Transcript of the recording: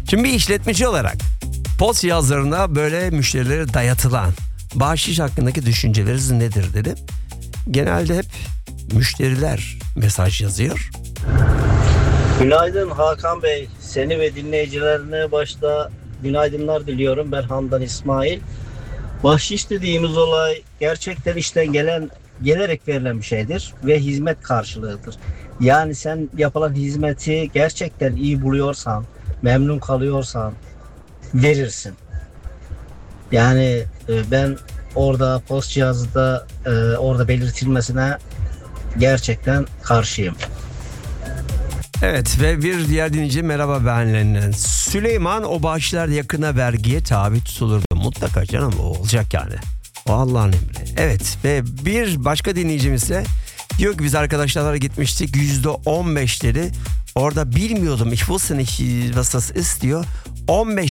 Şimdi bir işletmeci olarak post cihazlarına böyle müşterilere dayatılan bahşiş hakkındaki düşünceleriniz nedir dedim. Genelde hep müşteriler mesaj yazıyor. Günaydın Hakan Bey. Seni ve dinleyicilerine başta günaydınlar diliyorum. Ben Handan İsmail. Bahşiş dediğimiz olay gerçekten işten gelerek verilen bir şeydir ve hizmet karşılığıdır. Yani sen yapılan hizmeti gerçekten iyi buluyorsan, memnun kalıyorsan verirsin. Yani ben orada post cihazında orada belirtilmesine gerçekten karşıyım. Evet ve bir diğer dinleyici merhaba benlerinden. Süleyman o bağışlar yakına vergiye tabi tutulurdu. Mutlaka canım o olacak yani. O Allah'ın emri. Evet ve bir başka dinleyicimiz ise diyor ki biz arkadaşlarla gitmiştik %15'leri orada bilmiyordum. Ich wusste nicht was das ist diyor. 15